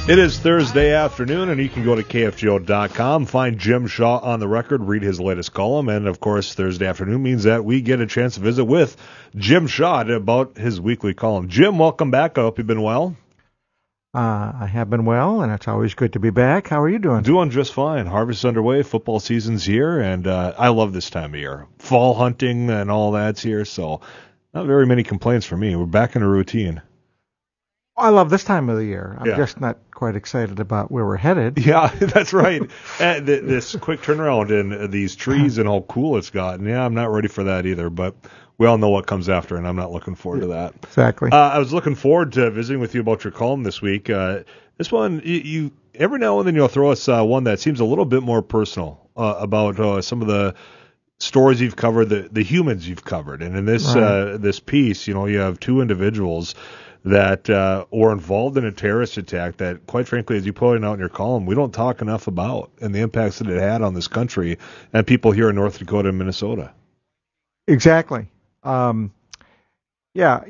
It is Thursday afternoon, and you can go to KFGO.com, find Jim Shaw on the record, read his latest column, and, of course, Thursday afternoon means that we get a chance to visit with Jim Shaw about his weekly column. Jim, welcome back. I hope you've been well. I have been well, and it's always good to be back. How are you doing? Doing just fine. Harvest underway, football season's here, and I love this time of year. Fall hunting and all that's here, so not very many complaints from me. We're back in a routine. I love this time of the year. I'm Yeah. just not quite excited about where we're headed. Yeah, that's right. And this quick turnaround in these trees and how cool it's gotten. Yeah, I'm not ready for that either, but we all know what comes after, and I'm not looking forward to that. Exactly. I was looking forward to visiting with you about your column this week. This one, you every now and then you'll throw us one that seems a little bit more personal about some of the stories you've covered, the humans you've covered. And in this this piece, you have two individuals that were involved in a terrorist attack that, quite frankly, as you pointed out in your column, we don't talk enough about, and the impacts that it had on this country and people here in North Dakota and Minnesota. Exactly. Yeah,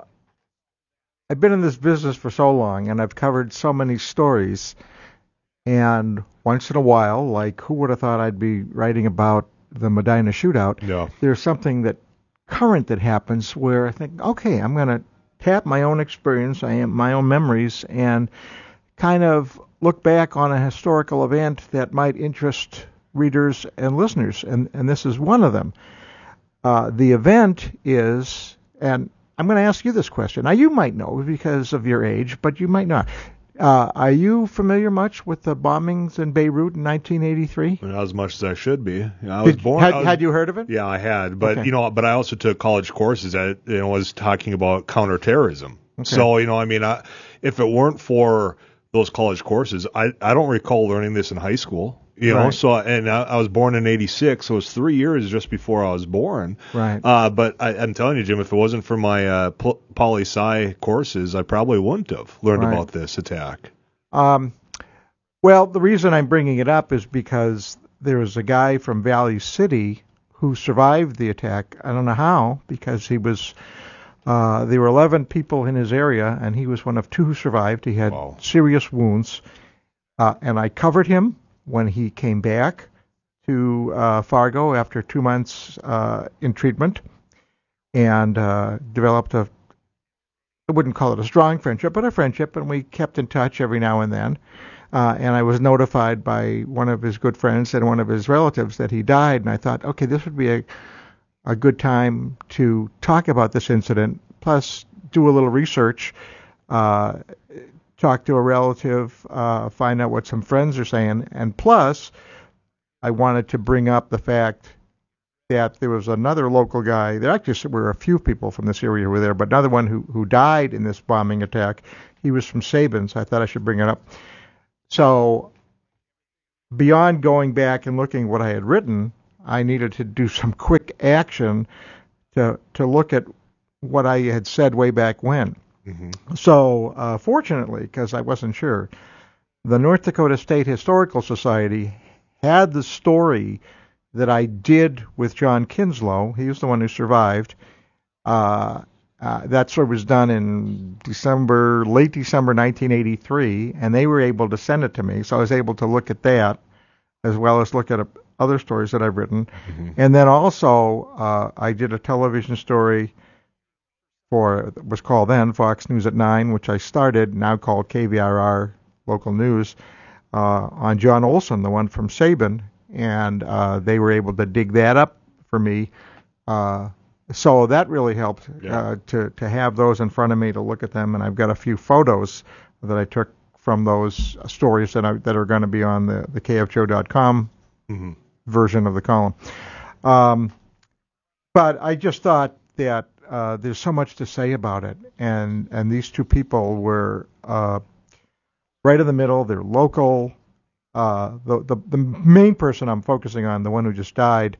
I've been in this business for so long, and I've covered so many stories, and once in a while, like who would have thought I'd be writing about the Medina shootout, Yeah. There's something current that happens where I think, okay, I'm going to tap my own experience, my own memories, and kind of look back on a historical event that might interest readers and listeners, and this is one of them. The event is, and I'm going to ask you this question. Now, you might know because of your age, but you might not. Are you familiar much with the bombings in Beirut in 1983? Not as much as I should be. I was born. Had you heard of it? Yeah, I had, but Okay. but I also took college courses that was talking about counterterrorism. Okay. So if it weren't for those college courses, I don't recall learning this in high school. Right. So I was born in '86, so it was 3 years just before I was born. Right. But I'm telling you, Jim, if it wasn't for my poli-sci courses, I probably wouldn't have learned Right. about this attack. Well, the reason I'm bringing it up is because there was a guy from Valley City who survived the attack. I don't know how, because he was. There were 11 people in his area, and he was one of two who survived. He had Wow. serious wounds, and I covered him when he came back to Fargo after 2 months in treatment, and developed I wouldn't call it a strong friendship, but a friendship, and we kept in touch every now and then. And I was notified by one of his good friends and one of his relatives that he died, and I thought, okay, this would be a good time to talk about this incident, plus do a little research, talk to a relative, find out what some friends are saying, and plus I wanted to bring up the fact that there was another local guy. There actually were a few people from this area who were there, but another one who died in this bombing attack. He was from Sabin, so I thought I should bring it up. So beyond going back and looking what I had written, I needed to do some quick action to look at what I had said way back when. Mm-hmm. So fortunately, because I wasn't sure, the North Dakota State Historical Society had the story that I did with John Kinslow. He was the one who survived. That story was done in late December 1983, and they were able to send it to me. So I was able to look at that as well as look at other stories that I've written. Mm-hmm. And then also I did a television story it was called then Fox News at 9, which I started, now called KVRR Local News, on John Olson, the one from Sabin, and they were able to dig that up for me. So that really helped to have those in front of me to look at them, and I've got a few photos that I took from those stories that are going to be on the KFGO.com Mm-hmm. version of the column. But I just thought that there's so much to say about it, and these two people were right in the middle. They're local. The main person I'm focusing on, the one who just died,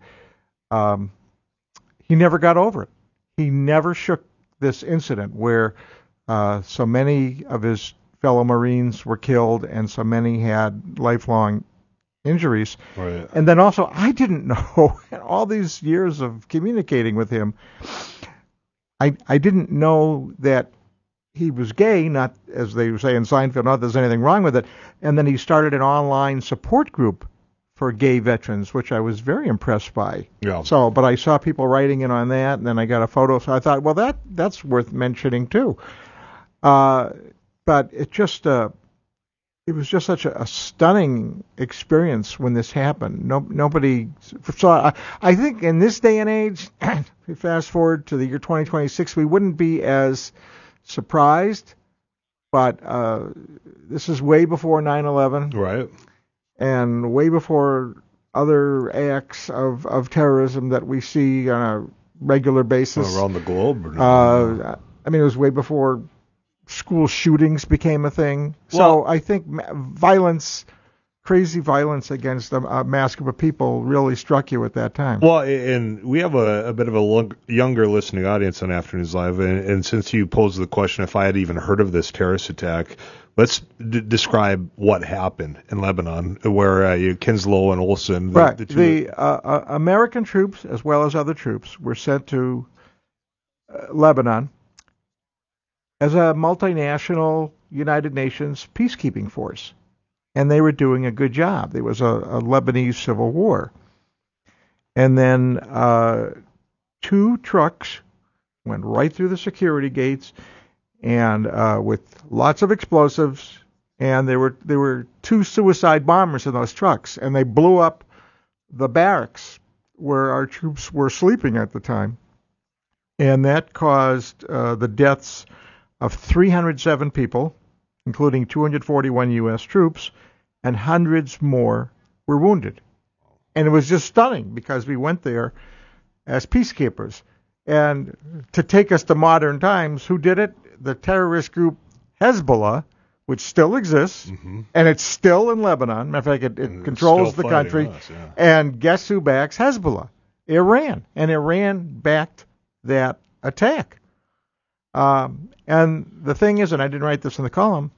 he never got over it. He never shook this incident where so many of his fellow Marines were killed and so many had lifelong injuries. Right. And then also, I didn't know, in all these years of communicating with him, I didn't know that he was gay, not as they say in Seinfeld, not that there's anything wrong with it. And then he started an online support group for gay veterans, which I was very impressed by. Yeah. So, but I saw people writing in on that, and then I got a photo, so I thought, well, that's worth mentioning too. But it was just such a stunning experience when this happened. Nobody saw. I think in this day and age, if you fast forward to the year 2026, we wouldn't be as surprised. But this is way before 9/11. Right. And way before other acts of terrorism that we see on a regular basis. Around the globe. I mean, it was way before school shootings became a thing. So I think crazy violence against a mass group of people really struck you at that time. Well, and we have a bit of a younger listening audience on Afternoons Live, and since you posed the question if I had even heard of this terrorist attack, let's describe what happened in Lebanon, where Kinslow and Olson, the American troops, as well as other troops, were sent to Lebanon as a multinational United Nations peacekeeping force. And they were doing a good job. There was a Lebanese civil war. And then 2 trucks went right through the security gates, and with lots of explosives. And there were 2 suicide bombers in those trucks, and they blew up the barracks where our troops were sleeping at the time. And that caused the deaths of 307 people, including 241 U.S. troops, and hundreds more were wounded. And it was just stunning because we went there as peacekeepers. And to take us to modern times, who did it? The terrorist group Hezbollah, which still exists, and it's still in Lebanon. Matter of fact, it controls the country. Us, yeah. And guess who backs Hezbollah? Iran. And Iran backed that attack. And the thing is, and I didn't write this in the column,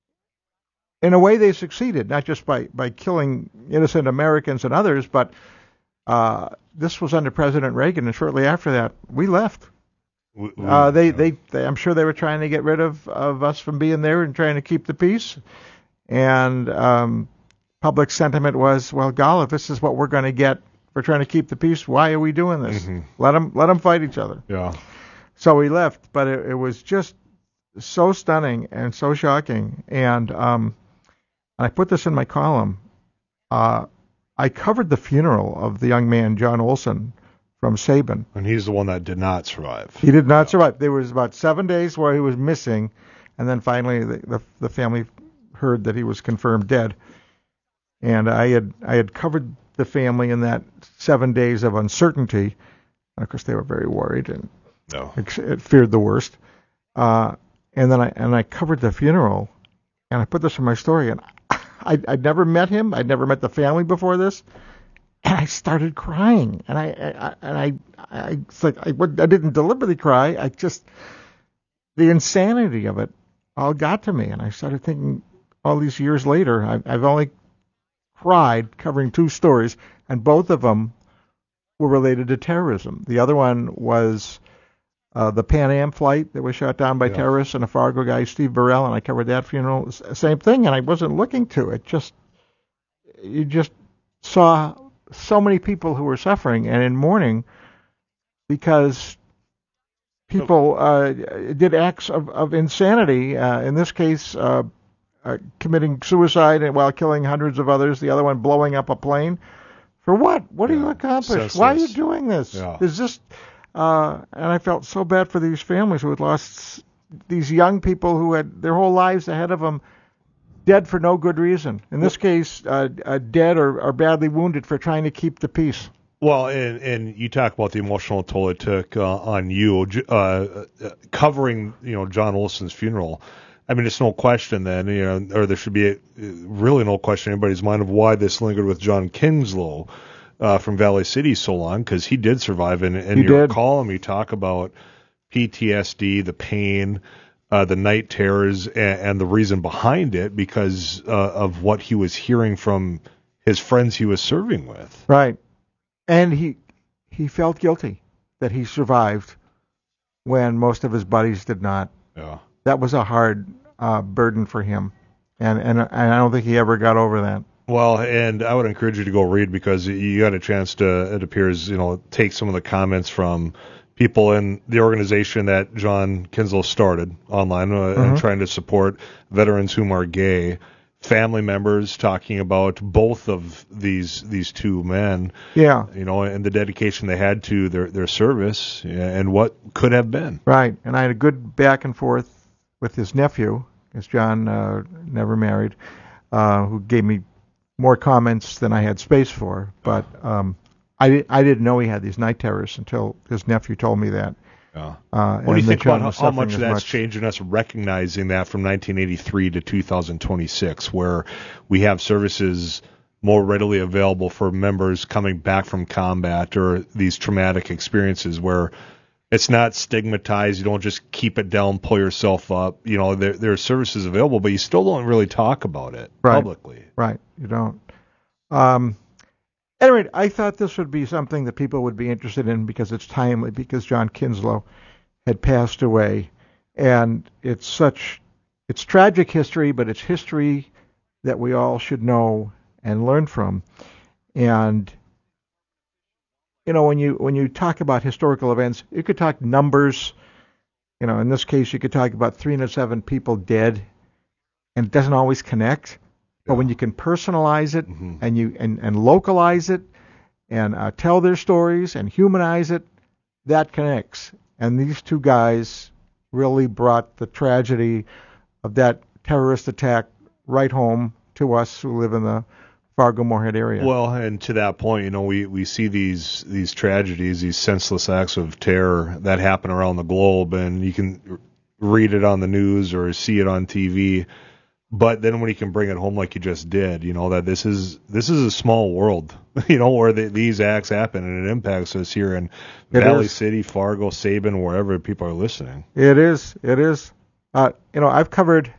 in a way they succeeded, not just by killing innocent Americans and others, but this was under President Reagan, and shortly after that, we left. I'm sure they were trying to get rid of us from being there and trying to keep the peace. And public sentiment was, well, golly, if this is what we're going to get for trying to keep the peace, why are we doing this? Let them fight each other. Yeah. So we left, but it was just so stunning and so shocking. And I put this in my column. I covered the funeral of the young man, John Olson, from Sabin. And he's the one that did not survive. He did not survive. There was about 7 days where he was missing, and then finally the family heard that he was confirmed dead. And I had covered the family in that 7 days of uncertainty. And of course, they were very worried and it feared the worst. And then I covered the funeral, and I put this in my story. And I'd never met him. I'd never met the family before this. And I started crying, and I didn't deliberately cry. I just, the insanity of it all got to me, and I started thinking, all these years later, I've only cried covering 2 stories, and both of them were related to terrorism. The other one was the Pan Am flight that was shot down by terrorists, and a Fargo guy, Steve Burrell, and I covered that funeral. Same thing, and I wasn't looking to it. You just saw so many people who were suffering and in mourning because people did acts of insanity. In this case, committing suicide while killing hundreds of others. The other one blowing up a plane. For what? What do you accomplish? Senseless. Why are you doing this? Yeah. Is this? And I felt so bad for these families who had lost these young people who had their whole lives ahead of them, dead for no good reason. In this case, dead or badly wounded for trying to keep the peace. Well, and you talk about the emotional toll it took on you covering, John Olson's funeral. I mean, it's no question then, or there should be really no question in anybody's mind of why this lingered with John Kinslow from Valley City so long, because he did survive. And in your column, you talk about PTSD, the pain, the night terrors, and the reason behind it because of what he was hearing from his friends he was serving with. Right. And he felt guilty that he survived when most of his buddies did not. Yeah. that was a hard burden for him, and I don't think he ever got over that. Well, and I would encourage you to go read, because you got a chance to, it appears, take some of the comments from people in the organization that John Kinslow started online and trying to support veterans whom are gay, family members talking about both of these two men, and the dedication they had to their service and what could have been. Right, and I had a good back and forth with his nephew, because John never married, who gave me more comments than I had space for, but I didn't know he had these night terrors until his nephew told me that. What do you think about how much that's changed in us recognizing that from 1983 to 2026, where we have services more readily available for members coming back from combat or these traumatic experiences, where it's not stigmatized. You don't just keep it down, pull yourself up. There are services available, but you still don't really talk about it publicly. Right, you don't. Anyway, I thought this would be something that people would be interested in because it's timely, because John Kinslow had passed away. And it's tragic history, but it's history that we all should know and learn from. And when you talk about historical events, you could talk numbers. In this case, you could talk about 307 people dead, and it doesn't always connect. But when you can personalize it and localize it and tell their stories and humanize it, that connects. And these two guys really brought the tragedy of that terrorist attack right home to us who live in the Fargo-Moorhead area. Well, and to that point, we see these tragedies, these senseless acts of terror that happen around the globe, and you can read it on the news or see it on TV. But then when you can bring it home like you just did, that this is a small world, where these acts happen, and it impacts us here in Valley City, Fargo, Sabin, wherever people are listening. It is. I've covered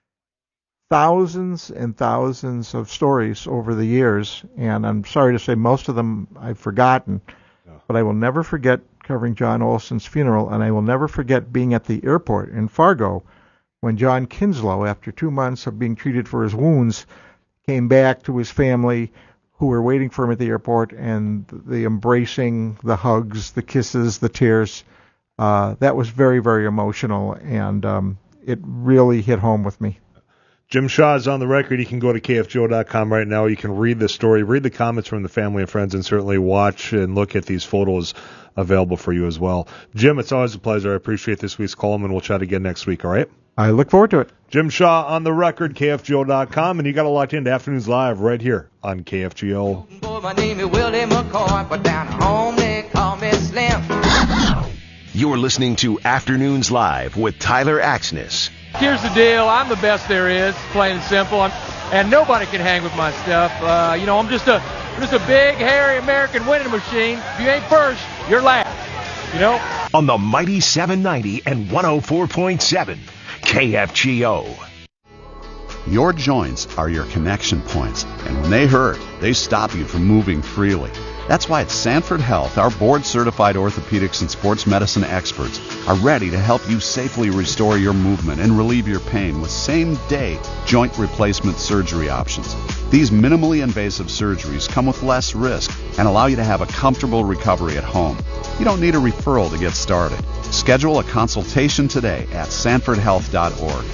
thousands and thousands of stories over the years, and I'm sorry to say most of them I've forgotten, but I will never forget covering John Olson's funeral, and I will never forget being at the airport in Fargo when John Kinslow, after 2 months of being treated for his wounds, came back to his family who were waiting for him at the airport, and the embracing, the hugs, the kisses, the tears, that was very, very emotional, and it really hit home with me. Jim Shaw is on the record. You can go to KFGO.com right now. You can read the story, read the comments from the family and friends, and certainly watch and look at these photos available for you as well. Jim, it's always a pleasure. I appreciate this week's column, and we'll chat again next week, all right? I look forward to it. Jim Shaw on the record, KFGO.com, and you got to lock into Afternoons Live right here on KFGO. My name is Willie McCoy, but down home they call me Slim. You're listening to Afternoons Live with Tyler Axness. Here's the deal. I'm the best there is, plain and simple, and nobody can hang with my stuff. I'm just a big, hairy American winning machine. If you ain't first, you're last. On the mighty 790 and 104.7 KFGO. Your joints are your connection points, and when they hurt, they stop you from moving freely. That's why at Sanford Health, our board-certified orthopedics and sports medicine experts are ready to help you safely restore your movement and relieve your pain with same-day joint replacement surgery options. These minimally invasive surgeries come with less risk and allow you to have a comfortable recovery at home. You don't need a referral to get started. Schedule a consultation today at sanfordhealth.org.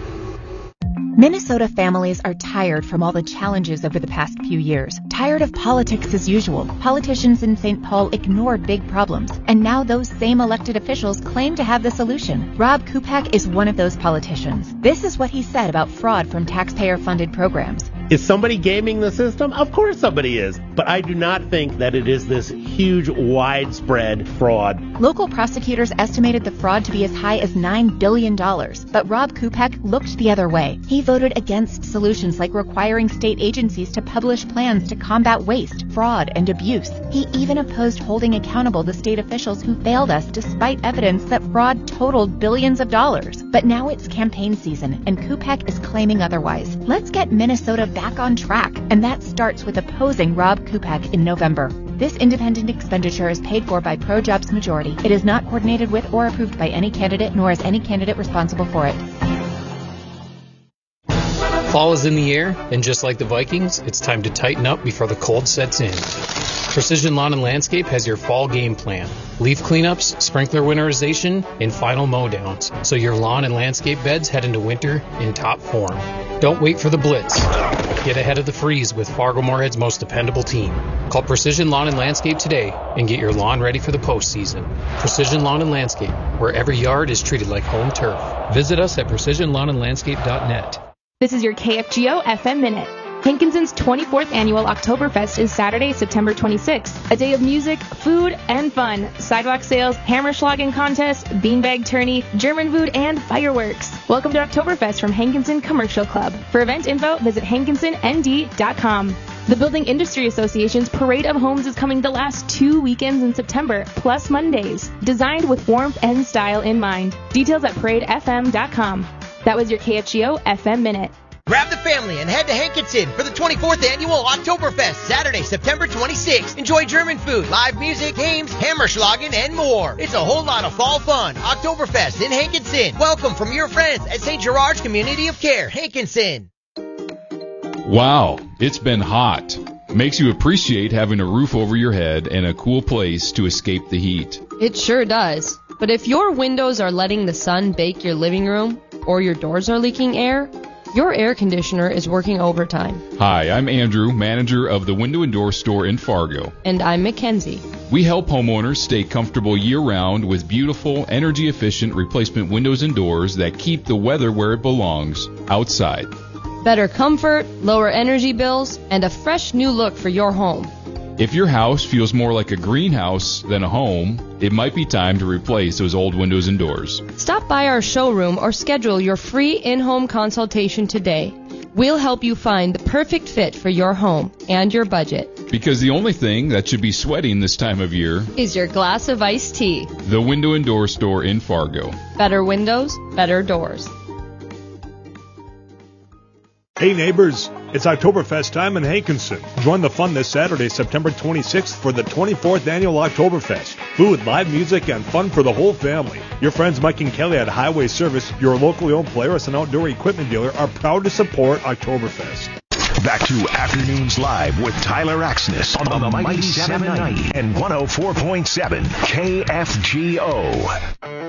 Minnesota families are tired from all the challenges over the past few years. Tired of politics as usual. Politicians in St. Paul ignored big problems, and now those same elected officials claim to have the solution. Rob Kupak is one of those politicians. This is what he said about fraud from taxpayer-funded programs. Is somebody gaming the system? Of course somebody is. But I do not think that it is this huge, widespread fraud. Local prosecutors estimated the fraud to be as high as $9 billion. But Rob Kupak looked the other way. He voted against solutions like requiring state agencies to publish plans to combat waste, fraud, and abuse. He even opposed holding accountable the state officials who failed us despite evidence that fraud totaled billions of dollars. But now it's campaign season, and Kupak is claiming otherwise. Let's get Minnesota back on track, and that starts with opposing Rob Kupak in November. This independent expenditure is paid for by ProJobs Majority. It is not coordinated with or approved by any candidate, nor is any candidate responsible for it. Fall is in the air, and just like the Vikings, it's time to tighten up before the cold sets in. Precision Lawn and Landscape has your fall game plan. Leaf cleanups, sprinkler winterization, and final mow-downs, so your lawn and landscape beds head into winter in top form. Don't wait for the blitz. Get ahead of the freeze with Fargo-Moorhead's most dependable team. Call Precision Lawn and Landscape today and get your lawn ready for the postseason. Precision Lawn and Landscape, where every yard is treated like home turf. Visit us at precisionlawnandlandscape.net. This is your KFGO FM Minute. Hankinson's 24th annual Oktoberfest is Saturday, September 26th. A day of music, food, and fun. Sidewalk sales, Hammerschlagen contest, beanbag tourney, German food, and fireworks. Welcome to Oktoberfest from Hankinson Commercial Club. For event info, visit hankinsonnd.com. The Building Industry Association's Parade of Homes is coming the last 2 weekends in September, plus Mondays. Designed with warmth and style in mind. Details at paradefm.com. That was your KFGO FM Minute. Grab the family and head to Hankinson for the 24th annual Oktoberfest, Saturday, September 26th. Enjoy German food, live music, games, Hammerschlagen, and more. It's a whole lot of fall fun. Oktoberfest in Hankinson. Welcome from your friends at St. Gerard's Community of Care, Hankinson. Wow, it's been hot. Makes you appreciate having a roof over your head and a cool place to escape the heat. It sure does. But if your windows are letting the sun bake your living room, or your doors are leaking air, your air conditioner is working overtime. Hi, I'm Andrew, manager of the Window and Door Store in Fargo. And I'm Mackenzie. We help homeowners stay comfortable year-round with beautiful, energy-efficient replacement windows and doors that keep the weather where it belongs, outside. Better comfort, lower energy bills, and a fresh new look for your home. If your house feels more like a greenhouse than a home, it might be time to replace those old windows and doors. Stop by our showroom or schedule your free in-home consultation today. We'll help you find the perfect fit for your home and your budget. Because the only thing that should be sweating this time of year is your glass of iced tea. The Window and Door Store in Fargo. Better windows, better doors. Hey neighbors, it's Oktoberfest time in Hankinson. Join the fun this Saturday, September 26th for the 24th annual Oktoberfest. Food, live music, and fun for the whole family. Your friends Mike and Kelly at Highway Service, your locally owned Polaris and outdoor equipment dealer, are proud to support Oktoberfest. Back to Afternoons Live with Tyler Axness on the Mighty 790 and 104.7 KFGO.